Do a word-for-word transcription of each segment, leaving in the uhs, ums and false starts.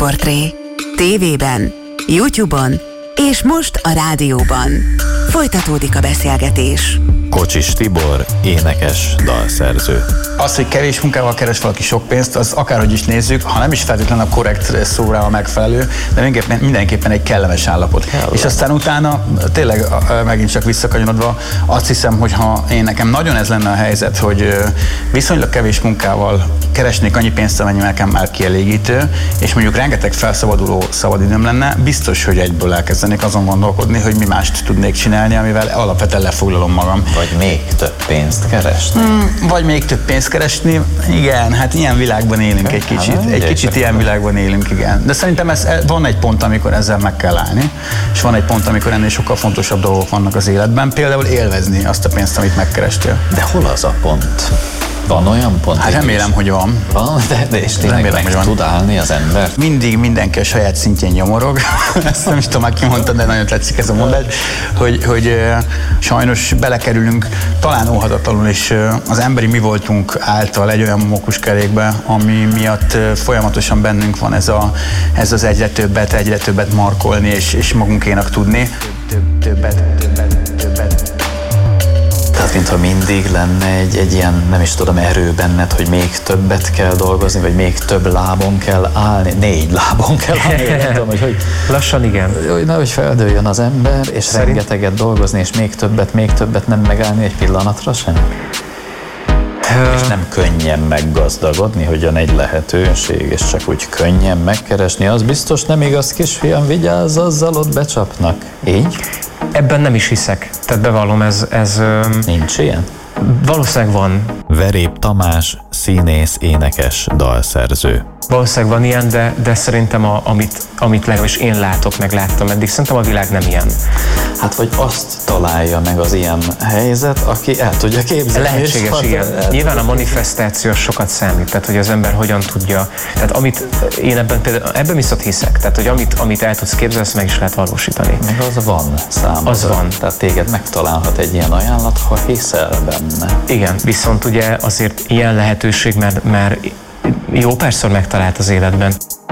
Sztárportré. Tévében, YouTube-on és most a rádióban. Folytatódik a beszélgetés. Kocsis Tibor, énekes, dalszerző. Az, hogy kevés munkával keres valaki sok pénzt, az akárhogy is nézzük, ha nem is feltétlenül a korrekt szóra a megfelelő, de mindenképpen, mindenképpen egy kellemes állapot. Kellene. És aztán utána tényleg megint csak visszakanyodva, azt hiszem, hogy ha én nekem nagyon ez lenne a helyzet, hogy viszonylag kevés munkával keresnék annyi pénzt, amennyi nekem már kielégítő, és mondjuk rengeteg felszabaduló szabadidőm lenne, biztos, hogy egyből elkezdenék azon gondolkodni, hogy mi mást tudnék csinálni, amivel alapvetően lefoglalom magam. Vagy még több pénzt keresni. Hmm, vagy még több pénzt keresni. Igen, hát ilyen világban élünk egy kicsit. Hát, egy kicsit ilyen világban élünk, igen. De szerintem ez, van egy pont, amikor ezzel meg kell állni, és van egy pont, amikor ennél sokkal fontosabb dolgok vannak az életben. Például élvezni azt a pénzt, amit megkerestél. De hol az a pont? Van olyan pont? Hát remélem, hogy van. Van, de, de és tényleg remélem, meg tud állni az ember? Mindig mindenki a saját szintjén nyomorog. Ezt nem is tudom, már ki mondta, de nagyon tetszik ez a mondás, hogy, hogy uh, sajnos belekerülünk talán óhatatlanul is uh, az emberi mi voltunk által egy olyan mókuskerékbe, ami miatt uh, folyamatosan bennünk van ez, a, ez az egyre többet, egyre többet markolni és, és magunkénak tudni. Több, többet, többet, többet. Tehát mintha mindig lenne egy, egy ilyen, nem is tudom, erő benned, hogy még többet kell dolgozni, vagy még több lábon kell állni, négy lábon kell állni, nem tudom, hogy, hogy lassan igen. Hogy nehogy feldőljön az ember, és Szerint... rengeteget dolgozni, és még többet, még többet nem megállni egy pillanatra sem. Uh... És nem könnyen meggazdagodni, hogy jön egy lehetőség, és csak úgy könnyen megkeresni, az biztos nem igaz, kisfiam, vigyázz, azzal ott becsapnak. Így? Ebben nem is hiszek. Tehát bevallom, ez... ez Nincs ilyen? Valószínűleg van. Verép Tamás, színész, énekes, dalszerző. Valószínűleg van ilyen, de, de szerintem a, amit, amit legalábbis én látok, meg láttam eddig, szerintem a világ nem ilyen. Hát vagy azt találja meg az ilyen helyzet, aki el tudja képzelni. Lehetséges, igen. El... Nyilván a manifestáció sokat számít, tehát hogy az ember hogyan tudja. Tehát amit én ebben például, ebben viszont hiszek, tehát hogy amit, amit el tudsz képzelni, azt meg is lehet valósítani. Meg az van számodra. Az van. Tehát téged megtalálhat egy ilyen ajánlat, ha hiszel benne. Igen, viszont ugye azért ilyen lehetőség, mert, mert jó párszor megtalált az életben.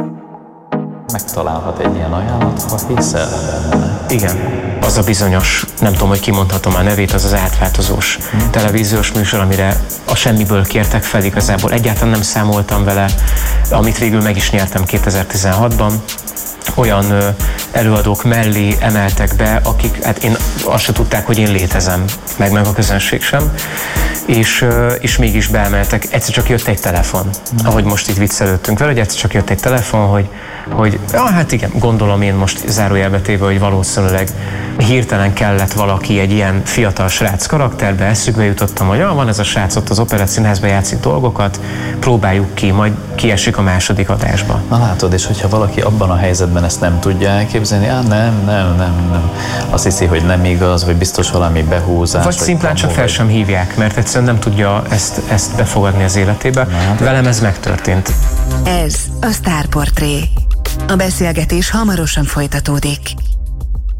Megtalálhat egy ilyen ajánlat, ha hiszel benne. Igen, az a bizonyos, nem tudom, hogy kimondhatom a nevét, az az átváltozós hmm. televíziós műsor, amire a semmiből kértek fel igazából. Egyáltalán nem számoltam vele, amit végül meg is nyertem kétezer-tizenhatban. Olyan ö, előadók mellé emeltek be, akik, hát én azt se tudták, hogy én létezem, meg meg a közönség sem, és, ö, és mégis beemeltek. Egyszer csak jött egy telefon, mm. ahogy most itt viccelődtünk vele, hogy egyszer csak jött egy telefon, hogy, hogy ja, hát igen, gondolom én most zárójelbe téve, hogy valószínűleg hirtelen kellett valaki egy ilyen fiatal srác karakterbe, eszükbe jutottam, hogy ja, van ez a srác ott az Operettszínházban játszik dolgokat, próbáljuk ki, majd kiesik a második adásba. Na látod, és hogyha valaki abban a helyzetben ezt nem tudja elképzelni, á, nem, nem, nem, nem. Azt hiszi, hogy nem igaz, vagy biztos valami behúzás. Vagy, vagy szimplán csak fel sem hívják, mert egyszerűen nem tudja ezt, ezt befogadni az életébe. Na, velem ez megtörtént. Ez a Sztárportré. A beszélgetés hamarosan folytatódik.